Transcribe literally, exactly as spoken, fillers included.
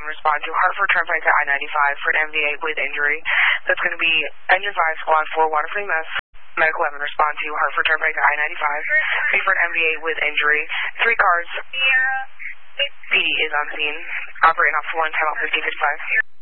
respond to Hartford Turnpike to I ninety-five for an M V A with injury. That's going to be Engine five, Squad four, Waterfree Mess. Medical eleven, respond to Hartford Turnpike to I ninety-five. Be for an M V A with injury. Three cars. P D is on scene. Operating off one, time out fifteen fifty-five.